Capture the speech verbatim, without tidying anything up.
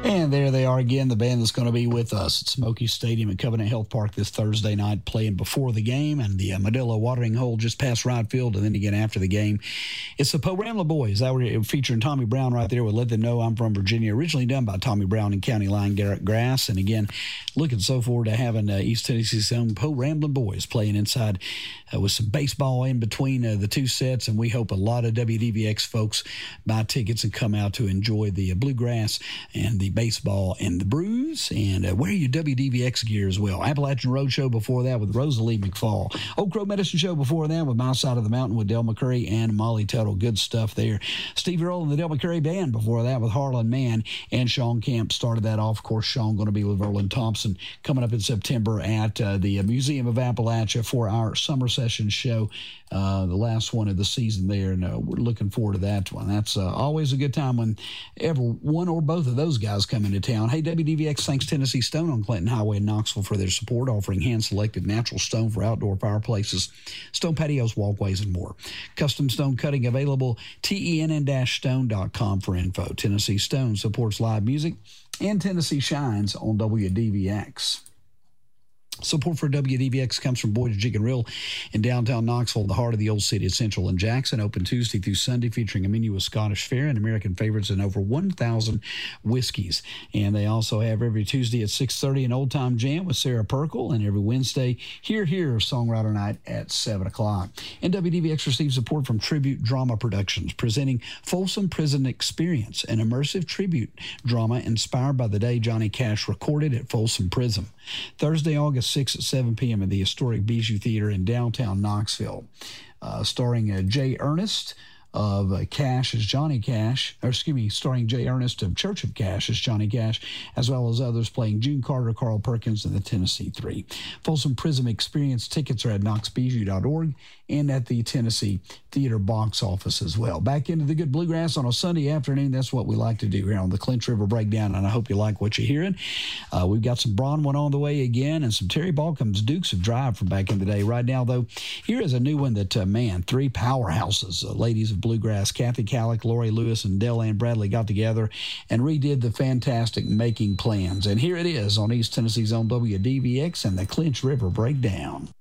And there they are again, the band that's going to be with us at Smoky Stadium at Covenant Health Park this Thursday night, playing before the game, and the uh, Modelo watering hole just past right field, and then again after the game. It's the Poe Rambler Boys. That were featuring Tommy Brown right there with Let Them Know I'm From Virginia, originally done by Tommy Brown and County Line Garrett Grass. And again, looking so forward to having uh, East Tennessee's own Poe Rambler Boys playing inside uh, with some baseball in between uh, the two sets, and we hope a lot of W D V X folks buy tickets and come out to enjoy the uh, bluegrass and the baseball and the brews, and uh, wear your W D V X gear as well. Appalachian Road Show before that with Rosalie McFall. Oak Grove Medicine Show before that with My Side of the Mountain with Del McCurry and Molly Tuttle. Good stuff there. Steve Earle and the Del McCurry Band before that with Harlan Mann and Sean Camp started that off. Of course, Sean going to be with Verlin Thompson coming up in September at uh, the Museum of Appalachia for our summer session show, uh, the last one of the season there, and uh, we're looking forward to that one. That's uh, always a good time when ever one or both of those guys come into town. Hey, W D V X thanks Tennessee Stone on Clinton Highway in Knoxville for their support, offering hand-selected natural stone for outdoor fireplaces, stone patios, walkways, and more. Custom stone cutting available, T E N N stone dot com for info. Tennessee Stone supports live music, and Tennessee shines on W D V X. Support for W D V X comes from Boyd's Jig and Reel in downtown Knoxville, the heart of the old city of Central and Jackson. Open Tuesday through Sunday, featuring a menu of Scottish fare and American favorites and over one thousand whiskeys. And they also have every Tuesday at six thirty an Old Time Jam with Sarah Perkle, and every Wednesday, Hear Hear Songwriter Night at seven o'clock. And W D V X receives support from Tribute Drama Productions, presenting Folsom Prison Experience, an immersive tribute drama inspired by the day Johnny Cash recorded at Folsom Prison. Thursday, August sixth at seven p.m. at the historic Bijou Theater in downtown Knoxville, uh, starring uh, Jay Ernest of uh, Cash as Johnny Cash, or excuse me, starring Jay Ernest of Church of Cash as Johnny Cash, as well as others playing June Carter, Carl Perkins, and the Tennessee Three. Folsom Prism Experience tickets are at knox bijou dot org and at the Tennessee Theater box office as well. Back into the good bluegrass on a Sunday afternoon. That's what we like to do here on the Clinch River Breakdown, and I hope you like what you're hearing. Uh, we've got some Bronwyn on the way again, and some Terry Balcom's Dukes of Drive from back in the day. Right now, though, here is a new one that, uh, man, three powerhouses, uh, ladies of bluegrass, Kathy Kallick, Lori Lewis, and Dell Ann Bradley got together and redid the fantastic Making Plans. And here it is on East Tennessee's own W D V X and the Clinch River Breakdown.